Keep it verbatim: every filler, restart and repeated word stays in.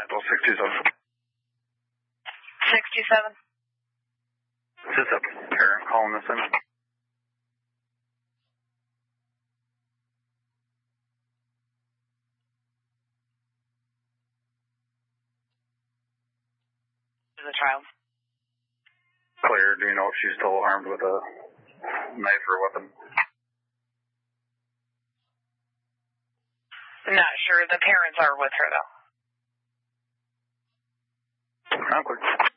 Hospital, six two seven. six two seven. This is a parent calling this in. The child. Clear. Do you know if she's still armed with a knife or weapon? I'm not sure. The parents are with her, though. I'm clear.